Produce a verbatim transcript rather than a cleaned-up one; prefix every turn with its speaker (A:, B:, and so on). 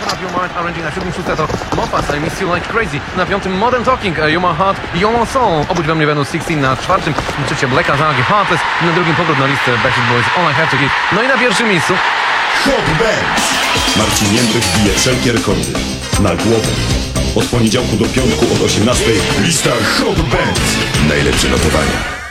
A: Up Your Mind, arranging na siódmym szóste to Moffat, I Miss You Like Crazy. Na piątym Modern Talking, You're My Heart, You're My Soul. Obudź we mnie Venus szesnaście na czwartym. Na trzecim Black Azagi, Heartless. Na drugim powrót na listę Backstreet Boys, All I Have To Give. No i na pierwszym miejscu
B: Hot Dance. Marcin Jędrek bije wszelkie rekordy. Na głowę. Od poniedziałku do piątku od osiemnastej lista Hot Dance. Najlepsze notowania.